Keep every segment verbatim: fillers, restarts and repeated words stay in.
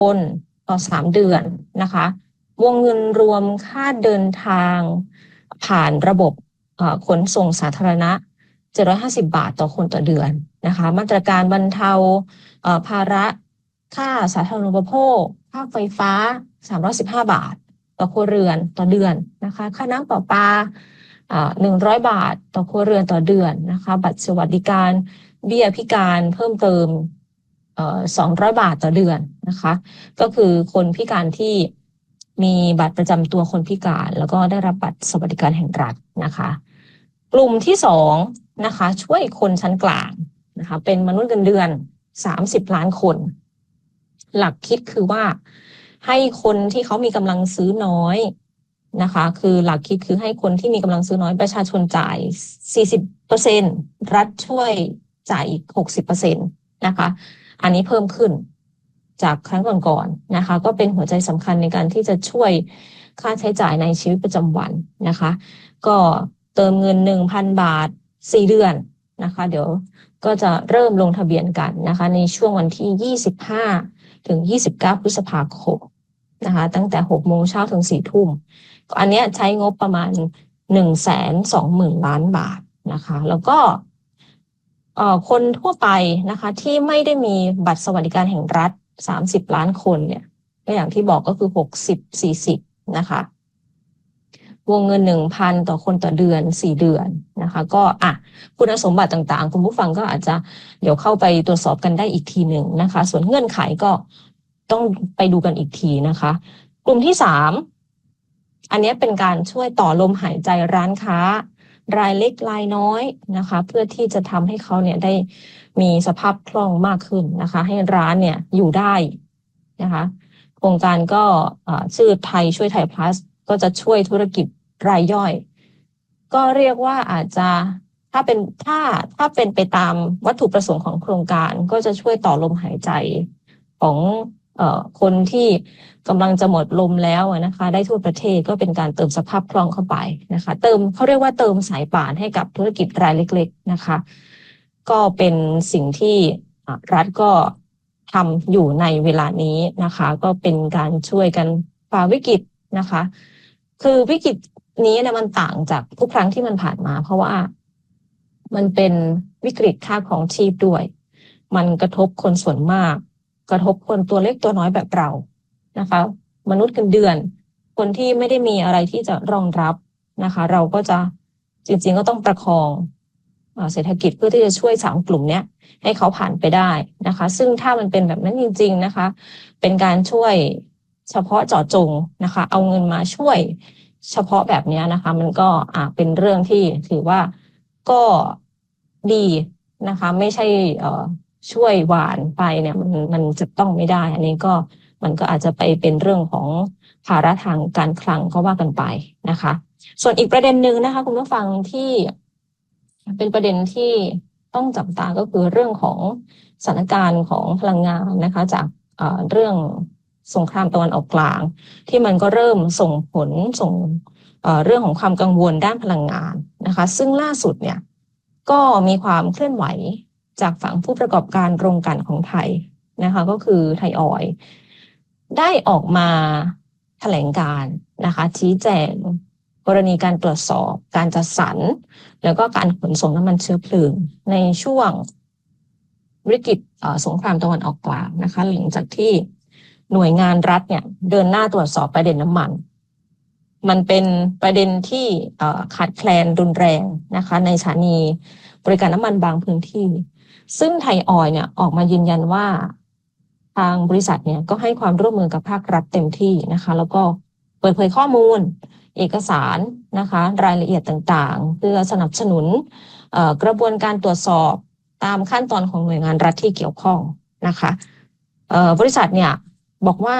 คนต่อสามเดือนนะคะวงเงินรวมค่าเดินทางผ่านระบบขนส่งสาธารณะเจ็ดร้อยห้าสิบบาทต่อคนต่อเดือนนะคะมาตรการบรรเทาภาระค่าสาธารณูปโภคค่าไฟฟ้าสามร้อยสิบห้าบาทต่อครัวเรือนต่อเดือนนะคะค่าน้ำประปาหนึ่งร้อยบาทต่อครัวเรือนต่อเดือนนะคะบัตรสวัสดิการเบี้ยพิการเพิ่มเติมสองร้อยบาทต่อเดือนนะคะก็คือคนพิการที่มีบัตรประจำตัวคนพิการแล้วก็ได้รับบัตรสวัสดิการแห่งรัฐนะคะกลุ่มที่สองนะคะช่วยคนชั้นกลางนะคะเป็นมนุษย์เงินเดือนสามสิบล้านคนหลักคิดคือว่าให้คนที่เขามีกำลังซื้อน้อยนะคะคือหลักคิดคือให้คนที่มีกำลังซื้อน้อยประชาชนจ่าย สี่สิบเปอร์เซ็นต์ รัฐช่วยจ่ายอีก หกสิบเปอร์เซ็นต์ นะคะอันนี้เพิ่มขึ้นจากครั้งก่อนๆนะคะก็เป็นหัวใจสำคัญในการที่จะช่วยค่าใช้จ่ายในชีวิตประจำวันนะคะก็เติมเงิน หนึ่งพันบาทสี่เดือนนะคะเดี๋ยวก็จะเริ่มลงทะเบียนกันนะคะในช่วงวันที่ยี่สิบห้าถึงยี่สิบเก้าพฤษภาคมนะคะตั้งแต่หกโมงเช้าถึงสี่ทุ่มอันนี้ใช้งบประมาณ หนึ่งแสนสองหมื่นล้านบาทนะคะแล้วก็คนทั่วไปนะคะที่ไม่ได้มีบัตรสวัสดิการแห่งรัฐสามสิบล้านคนเนี่ยก็อย่างที่บอกก็คือหกสิบ สี่สิบนะคะวงเงิน หนึ่งพัน ต่อคนต่อเดือนสี่เดือนนะคะก็อ่ะคุณสมบัติต่างๆคุณผู้ฟังก็อาจจะเดี๋ยวเข้าไปตรวจสอบกันได้อีกทีหนึ่งนะคะส่วนเงื่อนไขก็ต้องไปดูกันอีกทีนะคะกลุ่มที่สามอันนี้เป็นการช่วยต่อลมหายใจร้านค้ารายเล็กรายน้อยนะคะเพื่อที่จะทำให้เขาเนี่ยได้มีสภาพคล่องมากขึ้นนะคะให้ร้านเนี่ยอยู่ได้นะคะโครงการก็ชื่อไทยช่วยไทย plus ก็จะช่วยธุรกิจรายย่อยก็เรียกว่าอาจจะถ้าเป็นถ้าถ้าเป็นไปตามวัตถุประสงค์ของโครงการก็จะช่วยต่อลมหายใจของเอ่อคนที่กำลังจะหมดลมแล้วนะคะได้ทั่วประเทศก็เป็นการเติมสภาพคล่องเข้าไปนะคะเติมเขาเรียกว่าเติมสายป่านให้กับธุรกิจรายเล็กๆนะคะก็เป็นสิ่งที่รัฐก็ทำอยู่ในเวลานี้นะคะก็เป็นการช่วยกันฝ่าวิกฤตนะคะคือวิกฤตนี้เนี่ยมันต่างจากทุกครั้งที่มันผ่านมาเพราะว่ามันเป็นวิกฤตค่าของชีพด้วยมันกระทบคนส่วนมากกระทบคนตัวเล็กตัวน้อยแบบเรานะคะมนุษย์เงินเดือนคนที่ไม่ได้มีอะไรที่จะรองรับนะคะเราก็จะจริงๆก็ต้องประคองเศรษฐกิจเพื่อที่จะช่วยสามกลุ่มนี้ให้เขาผ่านไปได้นะคะซึ่งถ้ามันเป็นแบบนั้นจริงๆนะคะเป็นการช่วยเฉพาะเจาะจงนะคะเอาเงินมาช่วยเฉพาะแบบนี้นะคะมันก็อ่าเป็นเรื่องที่ถือว่าก็ดีนะคะไม่ใช่เอ่อช่วยหวานไปเนี่ยมันมันจะต้องไม่ได้อันนี้ก็มันก็อาจจะไปเป็นเรื่องของภาระทางการคลังก็ว่ากันไปนะคะส่วนอีกประเด็นหนึ่งนะคะคุณผู้ฟังที่เป็นประเด็นที่ต้องจับตาก็คือเรื่องของสถานการณ์ของพลังงานนะคะจากเอ่อเรื่องสงครามตะวันออกกลางที่มันก็เริ่มส่งผลส่งเอ่อเรื่องของความกังวลด้านพลังงานนะคะซึ่งล่าสุดเนี่ยก็มีความเคลื่อนไหวจากฝั่งผู้ประกอบการโรงกลั่นของไทยนะคะก็คือไทยออยล์ได้ออกมาแถลงการนะคะชี้แจงกรณีการตรวจสอบการจัดสรรแล้วก็การขนส่งน้ำมันเชื้อเพลิงในช่วงวิกฤตสงครามตะวันออกกลางนะคะหลังจากที่หน่วยงานรัฐเนี่ยเดินหน้าตรวจสอบประเด็นน้ำมันมันเป็นประเด็นที่ขาดแคลนรุนแรงนะคะในสถานีบริการน้ำมันบางพื้นที่ซึ่งไทยออยล์เนี่ยออกมายืนยันว่าทางบริษัทเนี่ยก็ให้ความร่วมมือกับภาครัฐเต็มที่นะคะแล้วก็เปิดเผยข้อมูลเอกสารนะคะรายละเอียดต่างๆเพื่อสนับสนุนกระบวนการตรวจสอบตามขั้นตอนของหน่วยงานรัฐที่เกี่ยวข้องนะคะบริษัทเนี่ยบอกว่า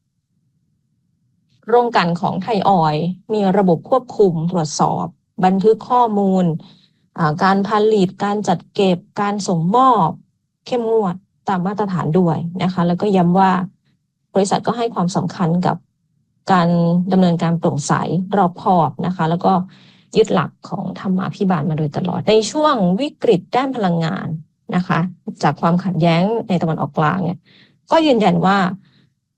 โรงกลั่นของไทยออยล์มีระบบควบคุมตรวจสอบบันทึกข้อมูลการผลิตการจัดเก็บการส่งมอบเข้มงวดตามมาตรฐานด้วยนะคะแล้วก็ย้ำว่าบริษัทก็ให้ความสำคัญกับการดำเนินการโปร่งใสรอบคอบนะคะแล้วก็ยึดหลักของธรรมาภิบาลมาโดยตลอดในช่วงวิกฤตด้านพลังงานนะคะจากความขัดแย้งในตะวันออกกลางเนี่ยก็ยืนยันว่า